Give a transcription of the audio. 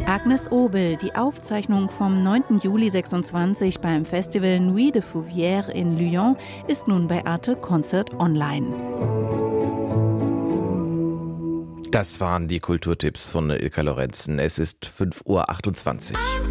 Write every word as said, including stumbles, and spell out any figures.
Agnes Obel, die Aufzeichnung vom neunten Juli sechsundzwanzig beim Festival Nuit de Fouvière in Lyon ist nun bei Arte Concert Online. Das waren die Kulturtipps von Ilka Lorenzen. Es ist fünf Uhr achtundzwanzig.